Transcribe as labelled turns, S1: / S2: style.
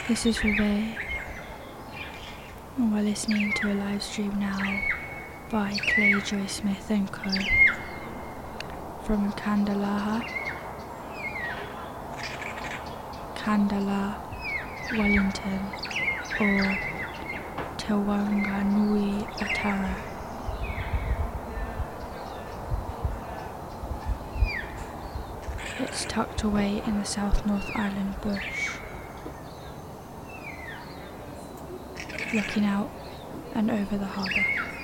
S1: This is Rebay, and we're listening to a live stream now by Clay Joy Smith & Co. from Kandalaha, Kandala, Wellington, or Te Wanganui Atara. It's tucked away in the South North Island bush, looking out and over the harbour.